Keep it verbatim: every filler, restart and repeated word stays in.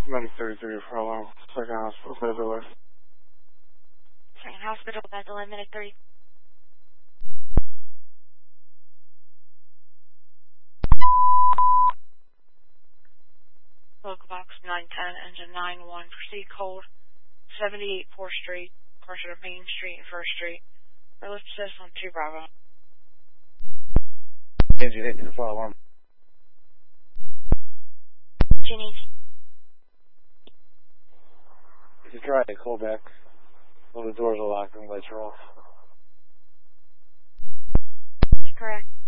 Medic thirty-three for alarm. Second hospital, bed delay. Second hospital, bed delay, minute three. Local box nine ten, engine nine one, proceed cold, seventy-eight fourth Street, correction of Main Street and First Street. Relief assist on two Bravo. Engine eight to fire alarm. Jenny. If you try to call back, well, the doors are locked and the lights are off. Correct.